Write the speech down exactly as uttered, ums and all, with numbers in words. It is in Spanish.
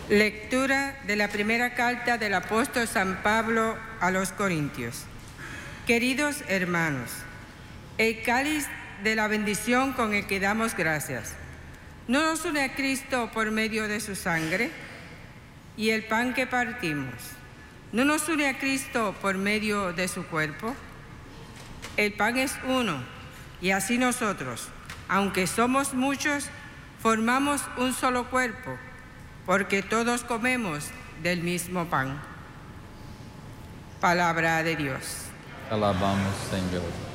Lectura de la primera carta del apóstol San Pablo a los Corintios. Queridos hermanos, el cáliz de la bendición con el que damos gracias, ¿no nos une a Cristo por medio de su sangre? Y el pan que partimos, ¿no nos une a Cristo por medio de su cuerpo? El pan es uno, y así nosotros, aunque somos muchos, formamos un solo cuerpo, porque todos comemos del mismo pan. Palabra de Dios. Alabamos, Señor.